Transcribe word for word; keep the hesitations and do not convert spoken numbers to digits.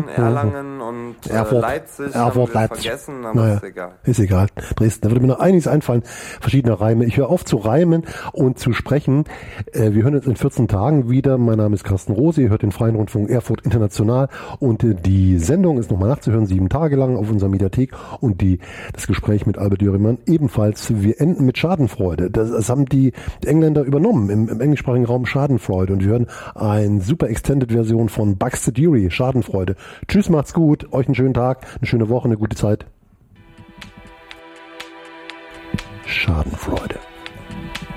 Dresden, Erlangen und äh, Erfurt, Leipzig Erfurt, haben wir Leipzig. vergessen, aber Naja, ist egal. Ist egal. Dresden. Da würde mir noch einiges einfallen. Verschiedene Reime. Ich höre auf zu reimen und zu sprechen. Äh, wir hören uns in vierzehn Tagen wieder. Mein Name ist Carsten Rose. Ihr hört den Freien Rundfunk Erfurt International. Und äh, die Sendung ist nochmal nachzuhören, sieben Tage lang auf unserer Mediathek. Und die, das Gespräch mit Albert Dürrimann ebenfalls. Wir enden mit Schadenfreude. Das, das haben die Engländer übernommen im, im englischsprachigen Raum, Schadenfreude. Und wir hören eine super Extended-Version von Bugs the Jury, Schadenfreude. Tschüss, macht's gut. Euch einen schönen Tag, eine schöne Woche, eine gute Zeit. Schadenfreude.